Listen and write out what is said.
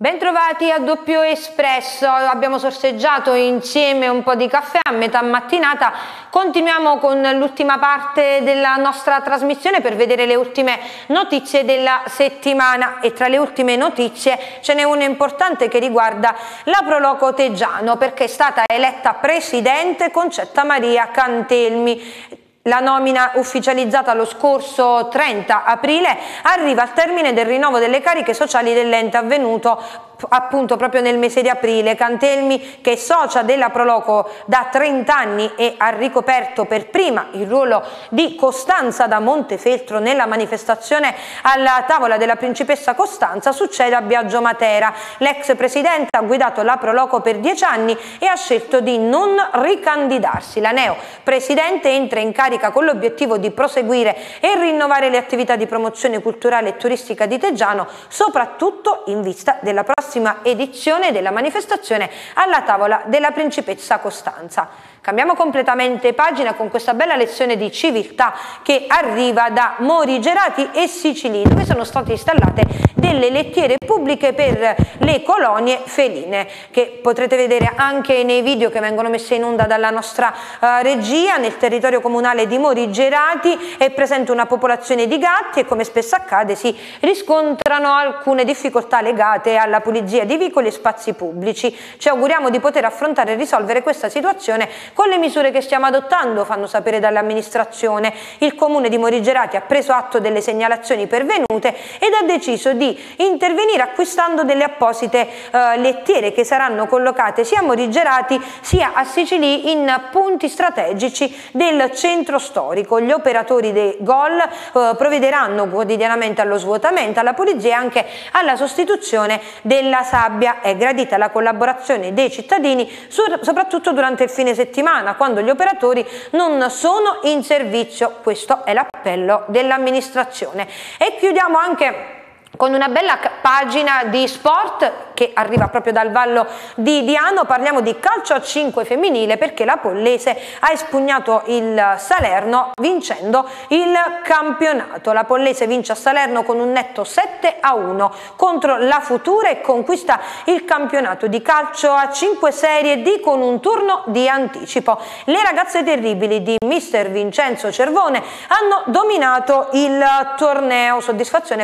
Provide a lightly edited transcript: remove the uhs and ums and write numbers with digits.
Bentrovati a Doppio Espresso, abbiamo sorseggiato insieme un po' di caffè a metà mattinata, continuiamo con l'ultima parte della nostra trasmissione per vedere le ultime notizie della settimana e tra le ultime notizie ce n'è una importante che riguarda la Pro Loco Teggiano perché è stata eletta presidente Concetta Maria Cantelmi. La nomina ufficializzata lo scorso 30 aprile arriva al termine del rinnovo delle cariche sociali dell'ente avvenuto appunto proprio nel mese di aprile. Cantelmi, che è socia della Pro Loco da 30 anni e ha ricoperto per prima il ruolo di Costanza da Montefeltro nella manifestazione alla tavola della principessa Costanza, succede a Biagio Matera. L'ex presidente ha guidato la Pro Loco per 10 anni e ha scelto di non ricandidarsi. La neo presidente entra in carica con l'obiettivo di proseguire e rinnovare le attività di promozione culturale e turistica di Teggiano, soprattutto in vista della prossima edizione della manifestazione alla tavola della principessa Costanza. Cambiamo completamente pagina con questa bella lezione di civiltà che arriva da Morigerati e Sicilì, dove sono state installate delle lettiere pubbliche per le colonie feline, che potrete vedere anche nei video che vengono messi in onda dalla nostra regia. Nel territorio comunale di Morigerati è presente una popolazione di gatti e, come spesso accade, si riscontrano alcune difficoltà legate alla pulizia di vicoli e spazi pubblici. Ci auguriamo di poter affrontare e risolvere questa situazione con le misure che stiamo adottando, fanno sapere dall'amministrazione. Il comune di Morigerati ha preso atto delle segnalazioni pervenute ed ha deciso di intervenire acquistando delle apposite lettiere che saranno collocate sia a Morigerati sia a Sicilì in punti strategici del centro storico. Gli operatori dei GOL provvederanno quotidianamente allo svuotamento, alla pulizia e anche alla sostituzione della sabbia. È gradita la collaborazione dei cittadini soprattutto durante il fine settimana, quando gli operatori non sono in servizio. Questo è l'appello dell'amministrazione. E chiudiamo anche con una bella pagina di sport che arriva proprio dal Vallo di Diano. Parliamo di calcio a 5 femminile perché la Pollese ha espugnato il Salerno vincendo il campionato. La Pollese vince a Salerno con un netto 7-1 contro la Futura e conquista il campionato di calcio a 5 Serie D con un turno di anticipo. Le ragazze terribili di mister Vincenzo Cervone hanno dominato il torneo, soddisfazione